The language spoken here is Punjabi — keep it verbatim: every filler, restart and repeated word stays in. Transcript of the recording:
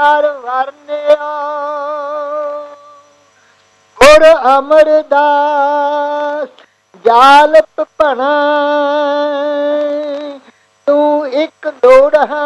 ਚਾਰ ਵਰਨਿਆ ਗੁਰ ਅਮਰਦਾਸ ਜਾਲਪ ਭਣਾ ਤੂੰ ਇੱਕ ਲੋੜ